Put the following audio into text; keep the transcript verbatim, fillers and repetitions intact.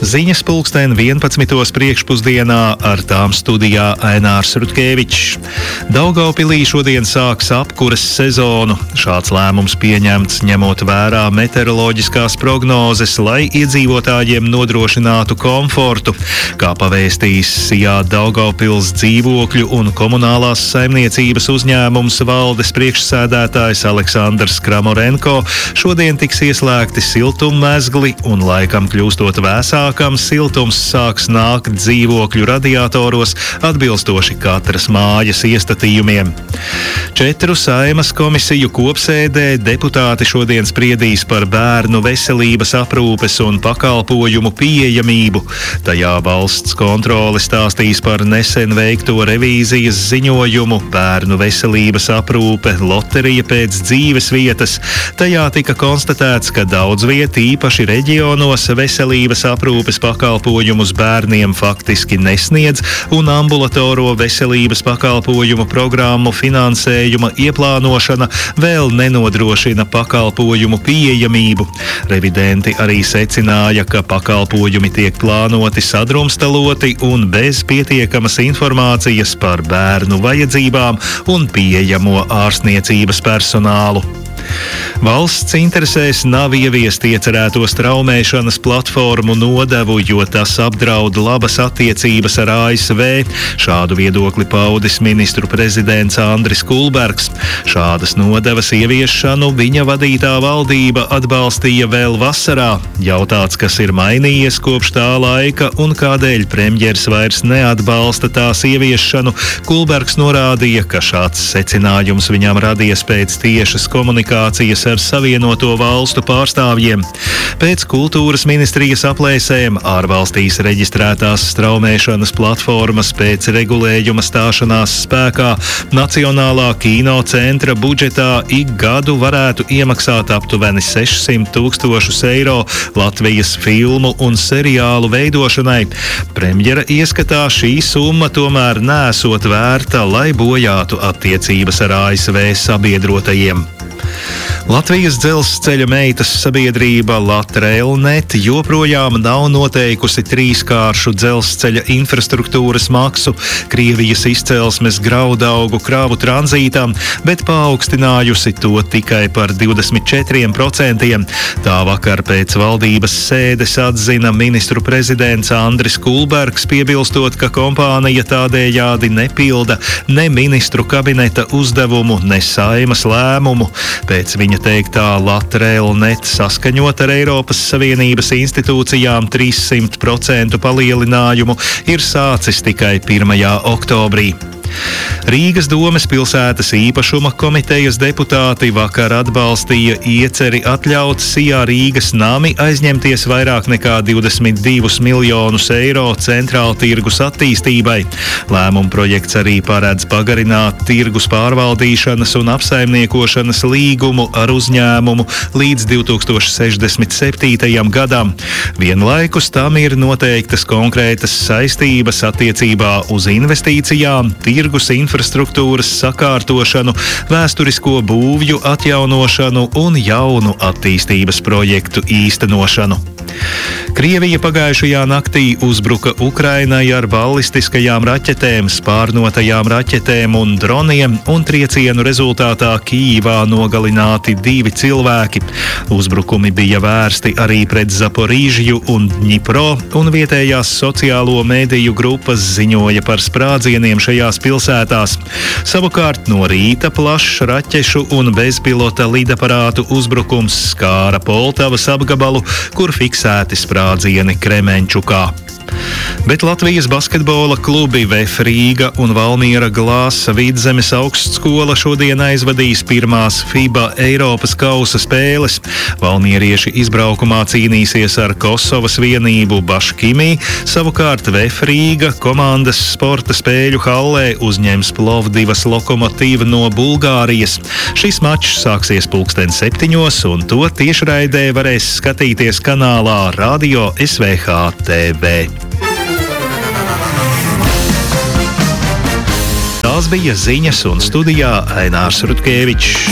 Ziņas pulksten vienpadsmitos priekšpusdienā, ar tām studijā Ainārs Rutkevičs. Daugavpilī šodien sāks apkuras sezonu. Šāds lēmums pieņemts ņemot vērā meteoroloģiskās prognozes, lai iedzīvotājiem nodrošinātu komfortu. Kā pavēstījis Sijā Daugavpils dzīvokļu un komunālās saimniecības uzņēmums valdes priekšsēdētājs Aleksandrs Kramorenko, šodien tiks ieslēgti siltummezgli un laikam kļūstot vēsāk, kam siltums sāks nākt dzīvokļu radiatoros atbilstoši katras mājas iestatījumiem. Četru Saeimas komisiju kopsēdē deputāti šodien spriedīs par bērnu veselības aprūpes un pakalpojumu pieejamību. Tajā valsts kontrole stāstīs par nesen veikto revīzijas ziņojumu Bērnu veselības aprūpe loterija pēc dzīves vietas. Tajā tika konstatēts, ka daudz viet, īpaši reģionos, veselības aprūpe pakalpojumus bērniem faktiski nesniedz un ambulatoro veselības pakalpojumu programmu finansējuma ieplānošana vēl nenodrošina pakalpojumu pieejamību. Revidenti arī secināja, ka pakalpojumi tiek plānoti sadrumstaloti un bez pietiekamas informācijas par bērnu vajadzībām un pieejamo ārstniecības personālu. Valsts interesēs nav ieviest iecerēto straumēšanas platformu nodevu, jo tas apdraud labas attiecības ar A S V. Šādu viedokli paudis ministru prezidents Andris Kulbergs. Šādas nodevas ieviešanu viņa vadītā valdība atbalstīja vēl vasarā. Jautāts, kas ir mainījies kopš tā laika un kādēļ premjers vairs neatbalsta tās ieviešanu, Kulbergs norādīja, ka šāds secinājums viņam radies pēc tiešas komunikācijas ar Savienoto valstu pārstāvjiem. Pēc kultūras ministrijas aplēsēm ārvalstīs reģistrētās straumēšanas platformas pēc regulējuma stāšanās spēkā Nacionālā kino centra budžetā ik gadu varētu iemaksāt aptuveni sešsimt tūkstošus eiro Latvijas filmu un seriālu veidošanai. Premjera ieskatā šī summa tomēr nesot vērta, lai bojātu attiecības ar A S V sabiedrotajiem. Latvijas dzelzceļa meitas sabiedrība Latrailnet joprojām nav noteikusi trīskāršu dzelzceļa infrastruktūras maksu Krievijas izcelsmes graudaugu kravu tranzītam, bet paaugstinājusi to tikai par divdesmit četriem procentiem. Tā vakar pēc valdības sēdes atzina ministru prezidents Andris Kulbergs, piebilstot, ka kompānija tādējādi nepilda ne ministru kabineta uzdevumu, ne Saeimas lēmumu. Pēc viņa teiktā Latrailnet saskaņot ar Eiropas Savienības institūcijām trīssimt procentu palielinājumu ir sācis tikai pirmajā oktobrī. Rīgas domes pilsētas īpašuma komitejas deputāti vakar atbalstīja ieceri atļaut Sijā Rīgas nami aizņemties vairāk nekā divdesmit divus miljonus eiro centrāla tirgus attīstībai. Lēmuma projekts arī paredz pagarināt tirgus pārvaldīšanas un apsaimniekošanas līgumu ar uzņēmumu līdz divi tūkstoši sešdesmit septītajam gadam. Vienlaikus tam ir noteiktas konkrētas saistības attiecībā uz investīcijām, tirgus infrastruktūras sakārtošanu, vēsturisko būvju atjaunošanu un jaunu attīstības projektu īstenošanu. Krievija pagājušajā naktī uzbruka Ukrainai ar ballistiskajām raķetēm, spārnotajām raķetēm un droniem, un triecienu rezultātā Kijivā nogalināti divi cilvēki. Uzbrukumi bija vērsti arī pret Zaporīžju un Dņipro, un vietējās sociālo mediju grupas ziņoja par sprādzieniem šajās pilsētās. Savukārt no rīta plašs raķešu un bezpilota lidaparātu uzbrukums skāra Poltavas apgabalu, kur fiksēti sprādzieni Kremenčukā. Bet Latvijas basketbola klubi Vef Rīga un Valmiera Glāsa Vidzemes augstskola šodien aizvadīs pirmās FIBA Eiropas kausa spēles. Valmierieši izbraukumā cīnīsies ar Kosovas vienību Baškimī, savukārt Vef Rīga komandas sporta spēļu hallē uzņems Plovdivas Lokomotīvu no Bulgārijas. Šis mačs sāksies pulksten septiņos, un to tiešraidē varēs skatīties kanālā Radio S V H T V. Tās bija ziņas, un studijā Ainārs Rutkevičs.